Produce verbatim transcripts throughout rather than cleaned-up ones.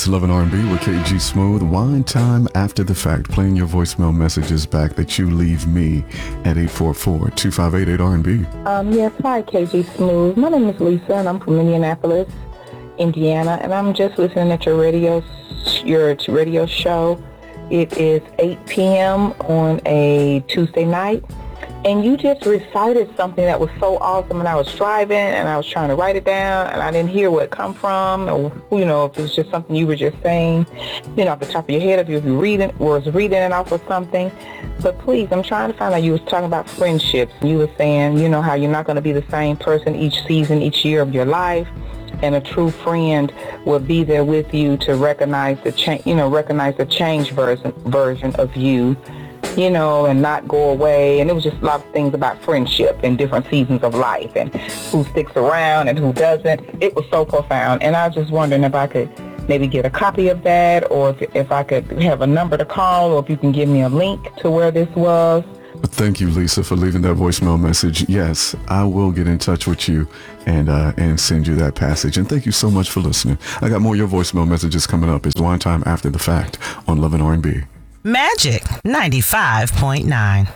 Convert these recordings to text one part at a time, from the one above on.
It's Love and R and B with K G Smooth. Wine time after the fact. Playing your voicemail messages back that you leave me at eight four four, two five eight, eight R and B. Um, yes, hi, K G Smooth. My name is Lisa, and I'm from Indianapolis, Indiana, and I'm just listening at your radio, your radio show. It is eight p.m. on a Tuesday night, and you just recited something that was so awesome, and I was driving, and I was trying to write it down, and I didn't hear where it come from, or, you know, if it was just something you were just saying, you know, off the top of your head, if you were reading, was reading it off of something. But please, I'm trying to find out, you was talking about friendships. You were saying, you know, how you're not going to be the same person each season, each year of your life, and a true friend will be there with you to recognize the change, you know, recognize the change version version of you, you know, and not go away. And it was just a lot of things about friendship and different seasons of life and who sticks around and who doesn't. It was so profound. And I was just wondering if I could maybe get a copy of that, or if, if I could have a number to call, or if you can give me a link to where this was. Thank you, Lisa, for leaving that voicemail message. Yes, I will get in touch with you and uh, and send you that passage. And thank you so much for listening. I got more of your voicemail messages coming up. It's Wine Time After the Fact on Love and R and B. Magic ninety-five point nine.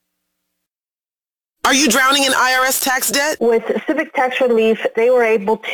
Are you drowning in I R S tax debt? With Civic Tax Relief, they were able